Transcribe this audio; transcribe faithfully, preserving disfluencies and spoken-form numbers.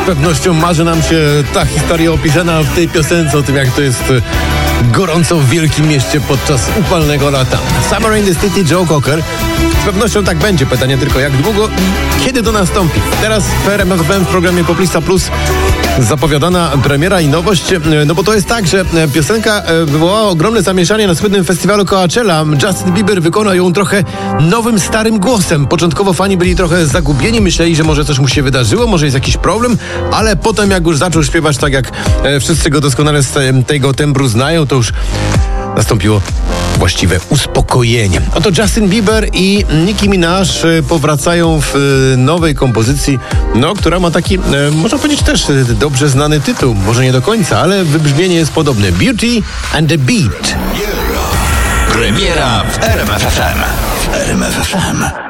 pewnością marzy nam się ta historia opisana w tej piosence o tym, jak to jest gorąco w wielkim mieście podczas upalnego lata. Summer in the City, Joe Cocker. Z pewnością tak będzie. Pytanie tylko, jak długo i kiedy to nastąpi. Teraz w R M F F M w programie Poplista Plus zapowiadana premiera i nowość, no bo to jest tak, że piosenka wywołała ogromne zamieszanie na słynnym festiwalu Coachella. Justin Bieber wykonał ją trochę nowym, starym głosem. Początkowo fani byli trochę zagubieni, myśleli, że może coś mu się wydarzyło, może jest jakiś problem, ale potem jak już zaczął śpiewać tak, jak wszyscy go doskonale z tego tembru znają, to już nastąpiło właściwe uspokojenie. Oto Justin Bieber i Nicki Minaj powracają w nowej kompozycji, no, która ma taki, można powiedzieć, też dobrze znany tytuł. Może nie do końca, ale wybrzmienie jest podobne. Beauty and the Beat. Premiera w R M F F M. W R M F F M.